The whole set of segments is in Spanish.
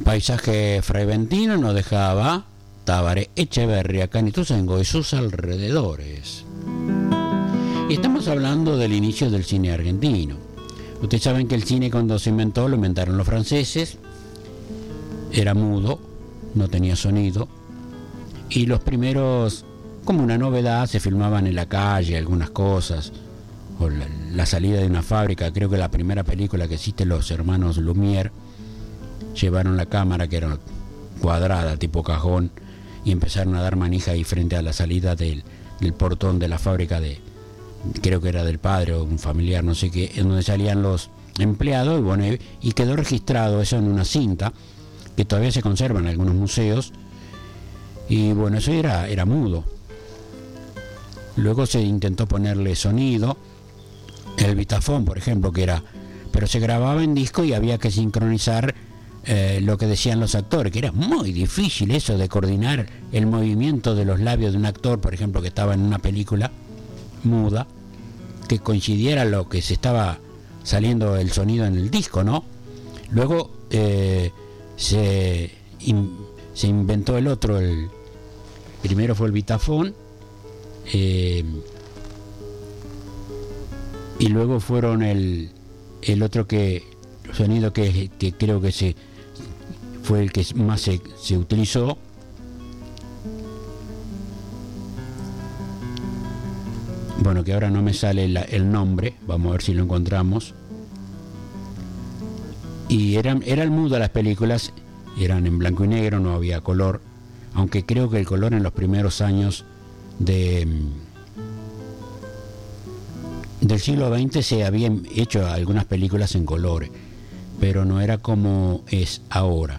Paisaje freventino nos dejaba Tabaré Echeverría, Canituzengo y sus alrededores. Y estamos hablando del inicio del cine argentino. Ustedes saben que el cine, cuando se inventó, lo inventaron los franceses. Era mudo, no tenía sonido. Y los primeros, como una novedad, se filmaban en la calle algunas cosas. O la salida de una fábrica. Creo que la primera película que existe, los hermanos Lumière, llevaron la cámara, que era cuadrada, tipo cajón, y empezaron a dar manija ahí frente a la salida del portón de la fábrica creo que era del padre o un familiar, no sé qué, en donde salían los empleados, y bueno, y quedó registrado eso en una cinta que todavía se conserva en algunos museos. Y bueno, eso era mudo. Luego se intentó ponerle sonido, el Vitafone, por ejemplo, pero se grababa en disco y había que sincronizar lo que decían los actores, que era muy difícil eso de coordinar el movimiento de los labios de un actor, por ejemplo, que estaba en una película muda, que coincidiera lo que se estaba saliendo el sonido en el disco, ¿no? Luego se inventó el otro, primero fue el Vitafone, y luego fueron el otro sonido que creo que fue el que más se utilizó. Bueno, que ahora no me sale el nombre, vamos a ver si lo encontramos. Y eran mudas las películas, eran en blanco y negro, no había color, aunque creo que el color en los primeros años del siglo XX se habían hecho algunas películas en colores, pero no era como es ahora.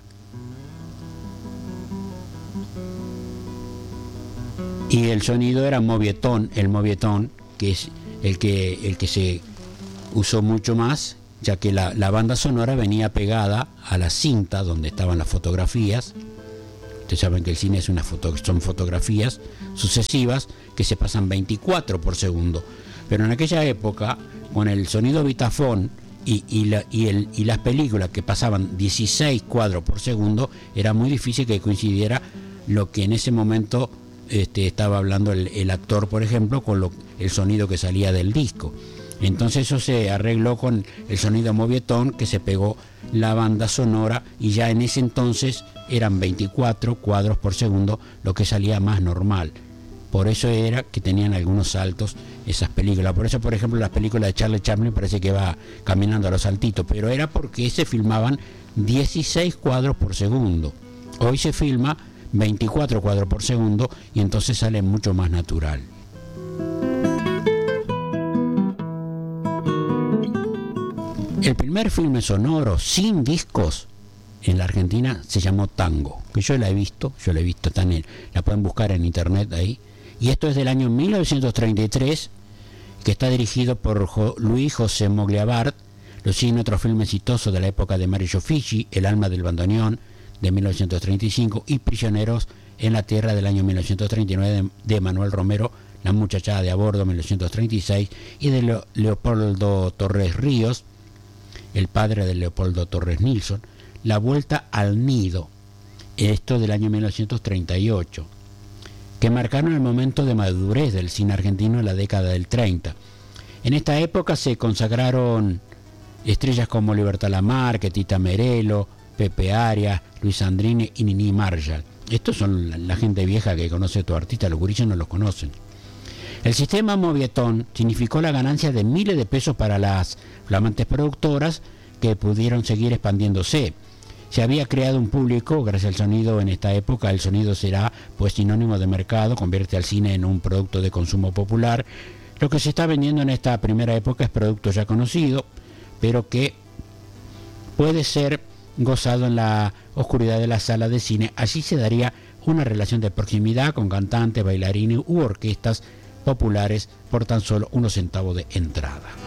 Y el sonido era Movietone, el Movietone, que es el que se usó mucho más, ya que la banda sonora venía pegada a la cinta donde estaban las fotografías. Ustedes saben que el cine son fotografías sucesivas que se pasan 24 por segundo. Pero en aquella época, con el sonido Vitafone y las películas que pasaban 16 cuadros por segundo, era muy difícil que coincidiera lo que en ese momento estaba hablando el actor, por ejemplo, con el sonido que salía del disco. Entonces eso se arregló con el sonido Movietone, que se pegó la banda sonora, y ya en ese entonces eran 24 cuadros por segundo, lo que salía más normal. Por eso era que tenían algunos saltos esas películas. Por eso, por ejemplo, las películas de Charlie Chaplin parece que va caminando a los saltitos, pero era porque se filmaban 16 cuadros por segundo. Hoy se filma 24 cuadros por segundo y entonces sale mucho más natural. El primer filme sonoro sin discos en la Argentina se llamó Tango, que yo la he visto, también la pueden buscar en internet ahí, y esto es del año 1933, que está dirigido por Luis José Mogliabart. Lo siguen otros filmes exitosos de la época de Mario Fici, El alma del bandoneón, de 1935, y Prisioneros en la tierra, del año 1939, de Manuel Romero, La muchachada de a bordo, 1936, y de Leopoldo Torres Ríos, el padre de Leopoldo Torres Nilsson, La vuelta al nido, esto del año 1938, que marcaron el momento de madurez del cine argentino en la década del 30. En esta época se consagraron estrellas como Libertad Lamarque, Tita Merelo, Pepe Arias, Luis Sandrini y Nini Marshall. Estos son la gente vieja que conoce a tu artista, los gurises no los conocen. El sistema Movietone significó la ganancia de miles de pesos para las flamantes productoras, que pudieron seguir expandiéndose. Se había creado un público gracias al sonido. En esta época el sonido será pues sinónimo de mercado, convierte al cine en un producto de consumo popular. Lo que se está vendiendo en esta primera época es producto ya conocido, pero que puede ser gozado en la oscuridad de la sala de cine. Allí se daría una relación de proximidad con cantantes, bailarines u orquestas populares por tan solo unos centavos de entrada.